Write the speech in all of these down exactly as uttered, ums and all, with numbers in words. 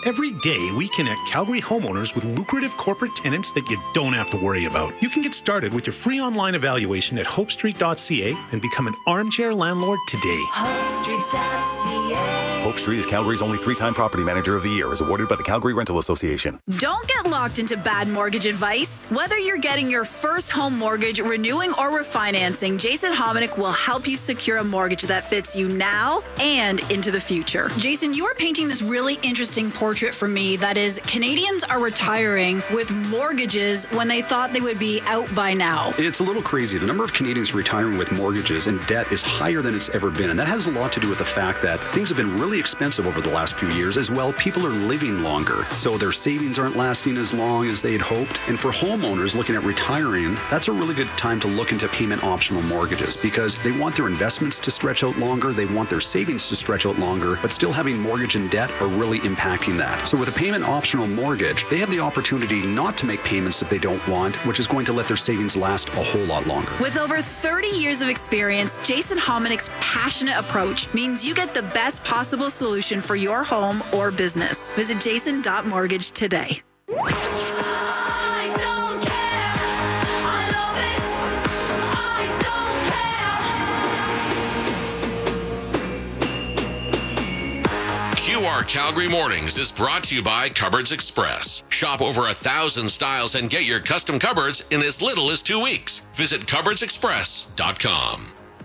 Every day, we connect Calgary homeowners with lucrative corporate tenants that you don't have to worry about. You can get started with your free online evaluation at hope street dot c a and become an armchair landlord today. hope street dot c a Hope Street is Calgary's only three-time Property Manager of the Year, as awarded by the Calgary Rental Association. Don't get locked into bad mortgage advice. Whether you're getting your first home mortgage, renewing, or refinancing, Jason Hominick will help you secure a mortgage that fits you now and into the future. Jason, you are painting this really interesting portrait for me that is Canadians are retiring with mortgages when they thought they would be out by now. It's a little crazy. The number of Canadians retiring with mortgages and debt is higher than it's ever been. And that has a lot to do with the fact that things have been really expensive over the last few years. As well, people are living longer, so their savings aren't lasting as long as they had hoped. And for homeowners looking at retiring, that's a really good time to look into payment optional mortgages, because they want their investments to stretch out longer, they want their savings to stretch out longer, but still having mortgage and debt are really impacting that. So with a payment optional mortgage, they have the opportunity not to make payments if they don't want, which is going to let their savings last a whole lot longer. With over thirty years of experience, Jason Hominick's passionate approach means you get the best possible solution for your home or business. Visit jason dot mortgage today. I don't care. I love it. I don't care. Q R Calgary Mornings is brought to you by Cupboards Express. Shop over a thousand styles and get your custom cupboards in as little as two weeks. Visit cupboards express dot com.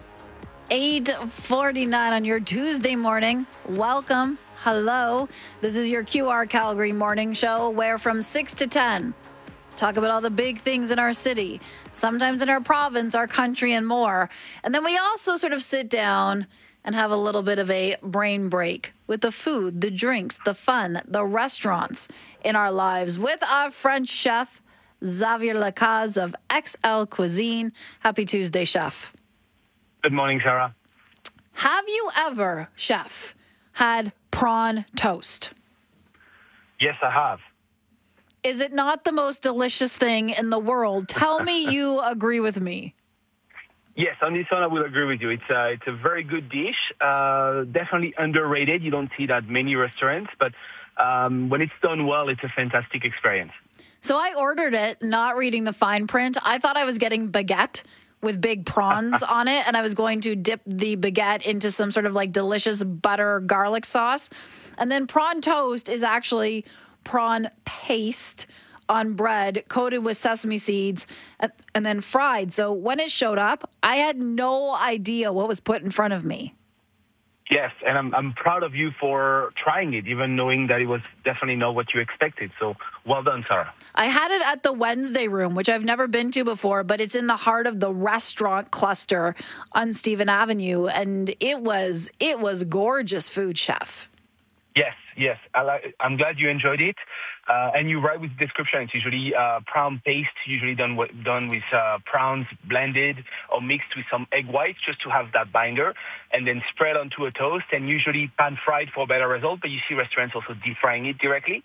eight forty-nine on your Tuesday morning. Welcome. Hello. This is your Q R Calgary morning show, where from six to ten, talk about all the big things in our city, sometimes in our province, our country, and more. And then we also sort of sit down and have a little bit of a brain break with the food, the drinks, the fun, the restaurants in our lives with our French chef, Xavier Lacaze of X L Cuisine. Happy Tuesday, chef. Good morning, Sarah. Have you ever, chef, had prawn toast? Yes, I have. Is it not the most delicious thing in the world? Tell me you agree with me. Yes, on this one I will agree with you. It's a, it's a very good dish. Uh, definitely underrated. You don't see that many restaurants, but um, when it's done well, it's a fantastic experience. So I ordered it, not reading the fine print. I thought I was getting baguette with big prawns on it, and I was going to dip the baguette into some sort of like delicious butter garlic sauce. And then prawn toast is actually prawn paste on bread coated with sesame seeds and then fried. So when it showed up, I had no idea what was put in front of me. Yes, and I'm I'm proud of you for trying it, even knowing that it was definitely not what you expected. So well done, Sarah. I had it at the Wednesday Room, which I've never been to before, but it's in the heart of the restaurant cluster on Stephen Avenue, and it was it was gorgeous food, chef. Yes, yes. I like, I'm glad you enjoyed it. Uh, and you're right with the description. It's usually uh, prawn paste, usually done w- done with uh, prawns blended or mixed with some egg whites just to have that binder, and then spread onto a toast, and usually pan fried for a better result. But you see restaurants also deep frying it directly.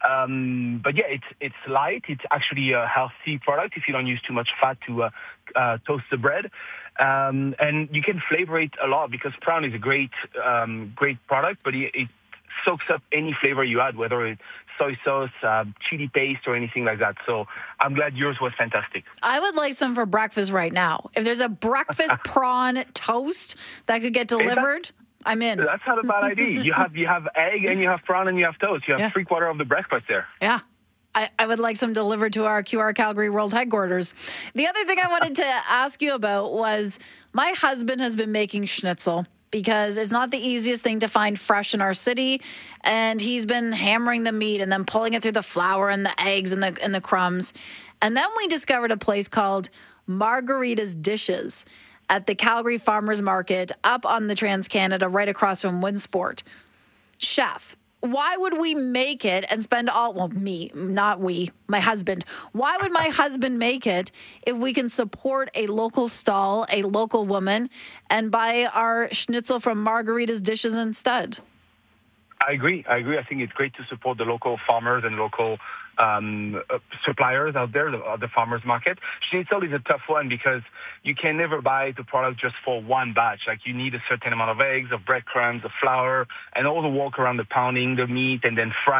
Um, but yeah, it's it's light. It's actually a healthy product if you don't use too much fat to uh, uh, toast the bread. Um, and you can flavor it a lot, because prawn is a great um, great product, but it, it soaks up any flavor you add, whether it's soy sauce, uh, chili paste, or anything like that. So I'm glad yours was fantastic. I would like some for breakfast right now. If there's a breakfast prawn toast that could get delivered, that, I'm in. That's not a bad idea. You have you have egg, and you have prawn, and you have toast. You have yeah. three quarter of the breakfast there. Yeah. I, I would like some delivered to our Q R Calgary World Headquarters. The other thing I wanted to ask you about was my husband has been making schnitzel, because it's not the easiest thing to find fresh in our city. And he's been hammering the meat and then pulling it through the flour and the eggs and the and the crumbs. And then we discovered a place called Margarita's Dishes at the Calgary Farmers Market up on the Trans-Canada, right across from Winsport. Chef, why would we make it and spend all, well, me, not we, my husband. Why would my husband make it if we can support a local stall, a local woman, and buy our schnitzel from Margarita's Dishes instead? I agree. I agree. I think it's great to support the local farmers and local um, uh, suppliers out there, the, uh, the farmers market. Schnitzel is a tough one because you can never buy the product just for one batch. Like, you need a certain amount of eggs, of breadcrumbs, of flour, and all the work around the pounding the meat and then frying